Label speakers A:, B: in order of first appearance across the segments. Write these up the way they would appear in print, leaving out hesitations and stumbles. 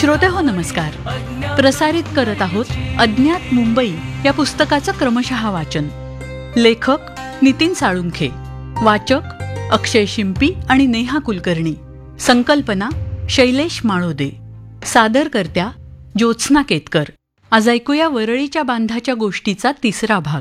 A: श्रोते हो नमस्कार. प्रसारित करत आहोत अज्ञात मुंबई या पुस्तकाचं क्रमशः वाचन. लेखक नितीन साळुंखे, वाचक अक्षय शिंपी आणि नेहा कुलकर्णी. संकल्पना शैलेश माळोदे. सादरकर्त्या ज्योत्स्ना केतकर. आज ऐकूया वरळीच्या बांधाच्या गोष्टीचा तिसरा भाग.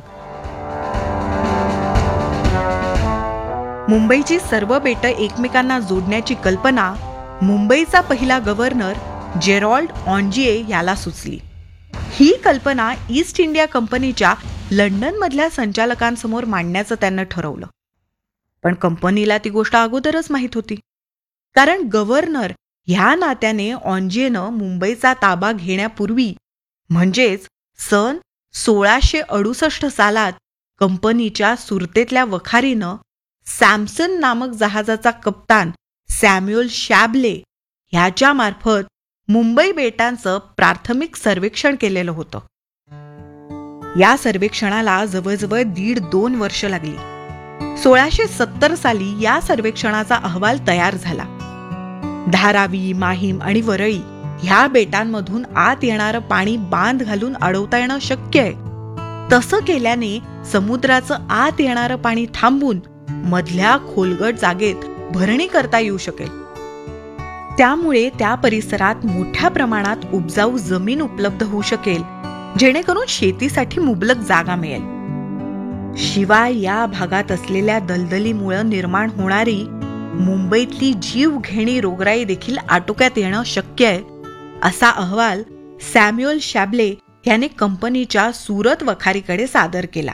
B: मुंबईची सर्व बेटं एकमेकांना जोडण्याची कल्पना मुंबईचा पहिला गव्हर्नर जेरॉल्ड ऑन्जिए याला सुचली. ही कल्पना ईस्ट इंडिया कंपनीच्या लंडनमधल्या संचालकांसमोर मांडण्याचं त्यानं ठरवलं. पण कंपनीला ती गोष्ट अगोदरच माहीत होती, कारण गव्हर्नर ह्या नात्याने ऑन्जिएनं मुंबईचा ताबा घेण्यापूर्वी म्हणजेच सन 1668 सालात कंपनीच्या सुरतेतल्या वखारीनं सॅमसन नामक जहाजाचा कप्तान सॅम्युअल शॅबले ह्याच्या मार्फत मुंबई बेटांचं प्राथमिक सर्वेक्षण केलेलं होतं. या सर्वेक्षणाला जवळजवळ 1.5-2 वर्ष लागली. 1670 साली या सर्वेक्षणाचा अहवाल तयार झाला. धारावी, माहीम आणि वरळी ह्या बेटांमधून आत येणारं पाणी बांध घालून अडवता येणं शक्य आहे. तसं केल्याने समुद्राचं आत येणारं पाणी थांबून मधल्या खोलगट जागेत भरणी करता येऊ शकेल. त्यामुळे त्या परिसरात मोठ्या प्रमाणात उपजाऊ जमीन उपलब्ध होऊ शकेल, जेणेकरून शेतीसाठी मुबलक जागा मिळेल. शिवाय या भागात असलेल्या दलदलीमुळे निर्माण होणारी मुंबईतली जीवघेणी रोगराई देखील आटोक्यात येणं शक्य आहे, असा अहवाल सॅम्युअल शॅबले याने कंपनीच्या सुरत वखारीकडे सादर केला.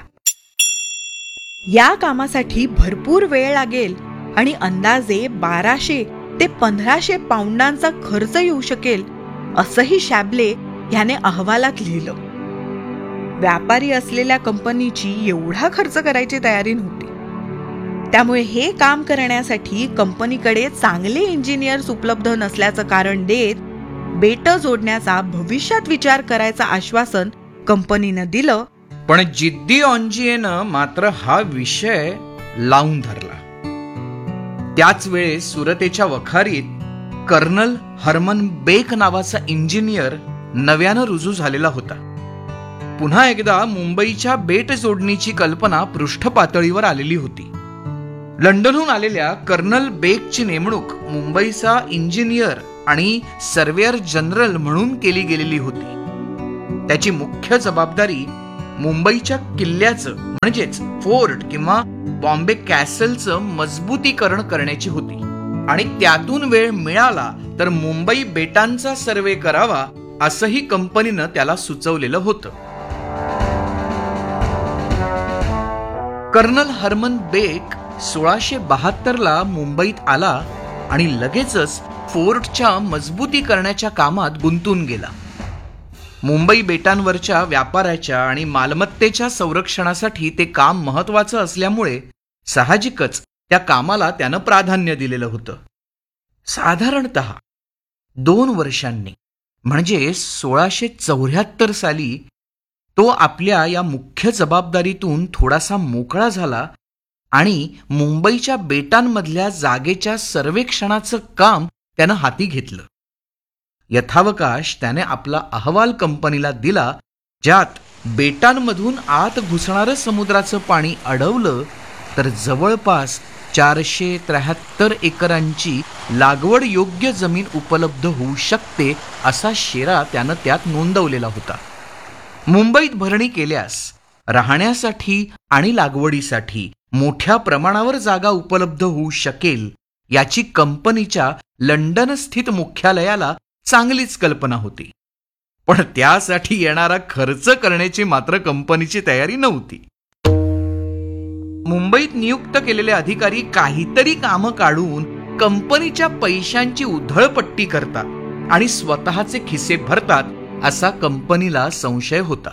B: या कामासाठी भरपूर वेळ लागेल आणि अंदाजे 1200 ते 1500 पाऊंडांचा खर्च येऊ शकेल, असंही शॅबले याने अहवालात लिहिलं. व्यापारी असलेल्या कंपनीची एवढा खर्च करायची तयारी नव्हती. त्यामुळे हे काम करण्यासाठी कंपनीकडे चांगले इंजिनियर्स उपलब्ध नसल्याचं कारण देत बेटं जोडण्याचा भविष्यात विचार करायचं आश्वासन कंपनीनं दिलं.
C: पण जिद्दी ऑन्जिएनं मात्र हा विषय लावून धरला. त्याच वेळेस सुरतेच्या वखारीत कर्नल हर्मन बेक नावाचा इंजिनियर नव्यानं रुजू झालेला होता. पुन्हा एकदा मुंबईच्या बेट जोडणीची कल्पना पृष्ठपातळीवर आलेली होती. लंडनहून आलेल्या कर्नल बेकची नेमणूक मुंबईचा इंजिनियर आणि सर्वेयर जनरल म्हणून केली गेलेली होती. त्याची मुख्य जबाबदारी मुंबईच्या किल्ल्याचं म्हणजेच फोर्ट किंवा बॉम्बे कॅसलचं मजबूतीकरण करण्याची होती आणि त्यातून वेळ मिळाला तर मुंबई बेटांचा सर्वे करावा, असंही कंपनीनं त्याला सुचवलेलं होतं. कर्नल हर्मन बेक 1672 मुंबईत आला आणि लगेचच फोर्टच्या मजबूतीकरणाच्या कामात गुंतून गेला. मुंबई बेटांवरच्या व्यापाराच्या आणि मालमत्तेच्या संरक्षणासाठी ते काम महत्वाचं असल्यामुळे साहजिकच त्या कामाला त्यानं प्राधान्य दिलेलं होतं. साधारणतः 2 वर्षांनी म्हणजे 1674 साली तो आपल्या या मुख्य जबाबदारीतून थोडासा मोकळा झाला आणि मुंबईच्या बेटांमधल्या जागेच्या सर्वेक्षणाचं काम त्यानं हाती घेतलं. यथावकाश त्याने आपला अहवाल कंपनीला दिला, ज्यात बेटांमधून आत घुसणारं समुद्राचं पाणी अडवलं तर जवळपास 473 एकरांची लागवड योग्य जमीन उपलब्ध होऊ शकते, असा शेरा त्यानं त्यात नोंदवलेला होता. मुंबईत भरणी केल्यास राहण्यासाठी आणि लागवडीसाठी मोठ्या प्रमाणावर जागा उपलब्ध होऊ शकेल, याची कंपनीच्या लंडन स्थित मुख्यालयाला चांगलीच कल्पना होती. पण त्यासाठी येणारा खर्च करण्याची मात्र कंपनीची तयारी नव्हती. मुंबईत नियुक्त केलेले अधिकारी काहीतरी कामं काढून कंपनीच्या पैशांची उधळपट्टी करतात आणि स्वतःचे खिसे भरतात, असा कंपनीला संशय होता.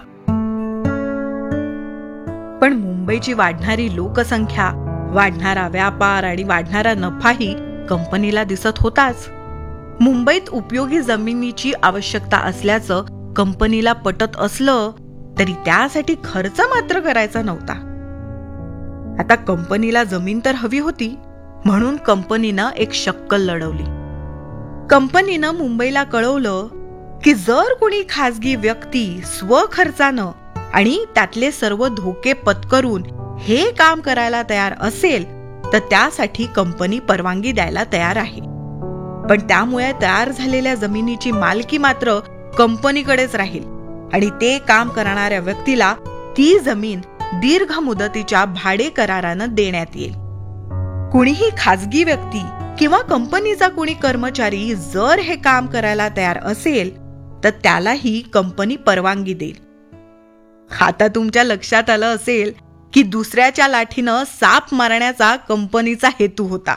B: पण मुंबईची वाढणारी लोकसंख्या, वाढणारा व्यापार आणि वाढणारा नफाही कंपनीला दिसत होताच. मुंबईत उपयोगी जमिनीची आवश्यकता असल्याचं कंपनीला पटत असलं तरी त्यासाठी खर्च मात्र करायचा नव्हता. आता कंपनीला जमीन तर हवी होती, म्हणून कंपनीनं एक शक्कल लढवली. कंपनीनं मुंबईला कळवलं की जर कुणी खासगी व्यक्ती स्वखर्चानं आणि त्यातले सर्व धोके पत्करून हे काम करायला तयार असेल तर त्यासाठी कंपनी परवानगी द्यायला तयार आहे. पण त्यामुळे तयार झालेल्या जमिनीची मालकी मात्र कंपनीकडेच राहील आणि ते काम करणाऱ्या व्यक्तीला ती जमीन दीर्घ मुदतीच्या भाडे करारानं देण्यात येईल. कुणीही खासगी व्यक्ती किंवा कंपनीचा कुणी कर्मचारी जर हे काम करायला तयार असेल तर त्यालाही कंपनी परवानगी देईल. आता तुमच्या लक्षात आलं असेल की दुसऱ्याच्या लाठीनं साप मारण्याचा कंपनीचा हेतू होता.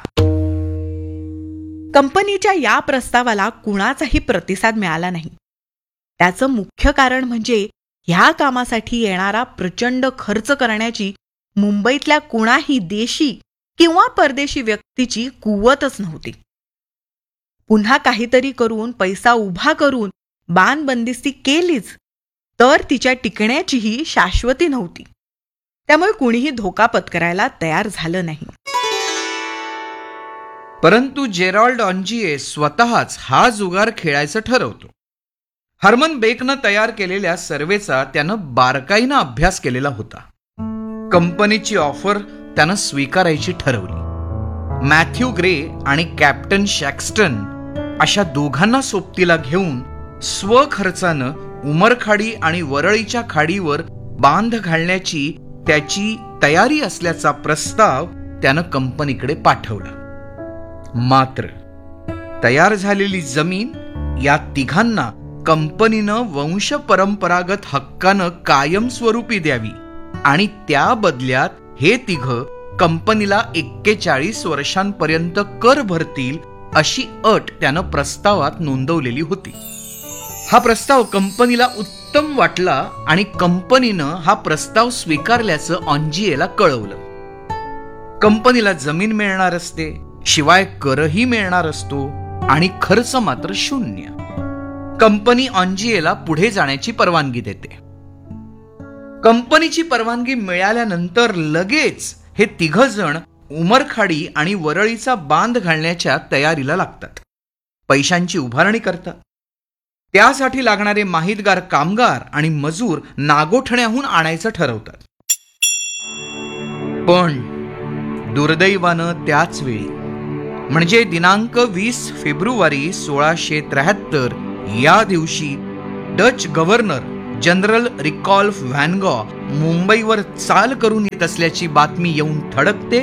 B: कंपनीच्या या प्रस्तावाला कुणाचाही प्रतिसाद मिळाला नाही. त्याचं मुख्य कारण म्हणजे ह्या कामासाठी येणारा प्रचंड खर्च करण्याची मुंबईतल्या कुणाही देशी किंवा परदेशी व्यक्तीची कुवतच नव्हती. पुन्हा काहीतरी करून पैसा उभा करून बांधबंदिस्ती केलीच तर तिच्या टिकण्याचीही शाश्वती नव्हती. त्यामुळे कुणीही धोका पत्करायला तयार झालं नाही.
C: परंतु जेरॉल्ड ऑन्जिये स्वतःच हा जुगार खेळायचं ठरवतो. हर्मन बेकनं तयार केलेल्या सर्वेचा त्यानं बारकाईनं अभ्यास केलेला होता. कंपनीची ऑफर त्यानं स्वीकारायची ठरवली. मॅथ्यू ग्रे आणि कॅप्टन शॅक्स्टन अशा दोघांना सोबतीला घेऊन स्वखर्चानं उमरखाडी आणि वरळीच्या खाडीवर बांध घालण्याची त्याची तयारी असल्याचा प्रस्ताव त्यानं कंपनीकडे पाठवला. मात्र तयार झालेली जमीन या तिघांना कंपनीनं वंश परंपरागत हक्कानं कायमस्वरूपी द्यावी आणि त्या बदल्यात हे तिघ कंपनीला 41 वर्षांपर्यंत कर भरतील अशी अट त्यानं प्रस्तावात नोंदवलेली होती. हा प्रस्ताव कंपनीला उत्तम वाटला आणि कंपनीनं हा प्रस्ताव स्वीकारल्याचं ऑन्जियेला कळवलं. कंपनीला जमीन मिळणार असते, शिवाय करही मिळणार असतो आणि खर्च मात्र शून्य. कंपनी ऑन्जियेला पुढे जाण्याची परवानगी देते. कंपनीची परवानगी मिळाल्यानंतर लगेच हे तिघ जण उमरखाडी आणि वरळीचा बांध घालण्याच्या तयारीला लागतात. पैशांची उभारणी करतात. त्यासाठी लागणारे माहितगार कामगार आणि मजूर नागोठण्याहून आणायचं ठरवतात. पण दुर्दैवानं त्याच वेळी म्हणजे दिनांक 20 फेब्रुवारी 1673 या दिवशी डच गव्हर्नर जनरल रिकॉल्फ व्हॅन गॉ मुंबईवर चाल करून येत असल्याची बातमी येऊन थडकते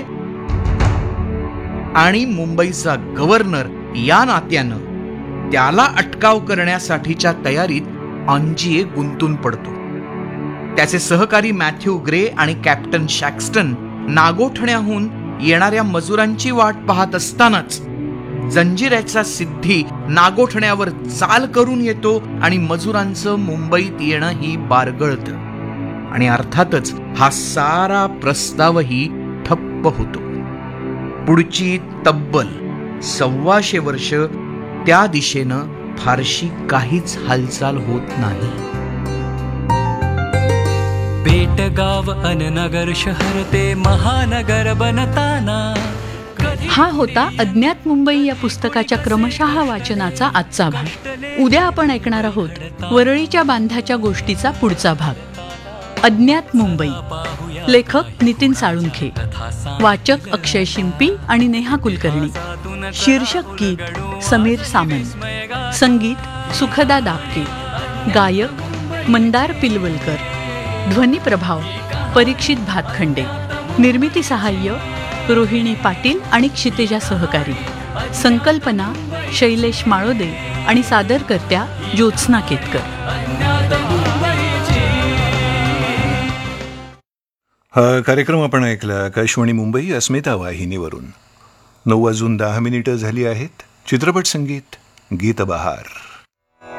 C: आणि मुंबईचा गव्हर्नर या नात्यानं त्याला अटकाव करण्यासाठीच्या तयारीत ऑन्जिये गुंतून पडतो. त्याचे सहकारी मॅथ्यू ग्रे आणि कॅप्टन शॅक्स्टन नागोठण्याहून येणाऱ्या मजुरांची वाट पाहत असतानाच जंजिऱ्याचा सिद्धी नागोठण्यावर चाल करून येतो आणि मजुरांचं मुंबईत येणं ही बारगळतं आणि अर्थातच हा सारा प्रस्तावही ठप्प होतो. पुढची तब्बल 125 वर्ष त्या दिशेनं फारशी काहीच हालचाल होत नाही.
D: पेटगाव अन नगर शहर ते महानगर बनताना.
A: हा होता अज्ञात मुंबई या पुस्तकाच्या क्रमशः वाचनाचा आजचा भाग. उद्या आपण ऐकणार आहोत वरळीच्या बांधाच्या गोष्टीचा पुढचा भाग. अज्ञात मुंबई. लेखक नितीन साळुंखे. वाचक अक्षय शिंपी आणि नेहा कुलकर्णी. शीर्षक गीत समीर सामंत. संगीत सुखदा दापके. गायक मंदार पिलवलकर. ध्वनी प्रभाव परीक्षित भातखंडे. निर्मिती सहाय्य रोहिणी पाटील आणि क्षितेजा सहकारी. संकल्पना शैलेश माळोदे आणि सादरकर्त्या ज्योत्स्ना केतकर.
E: हा कार्यक्रम आपण ऐकला आकाशवाणी मुंबई अस्मिता वाहिनीवरून. 9:10 झाली आहेत. चित्रपट संगीत गीतबहार.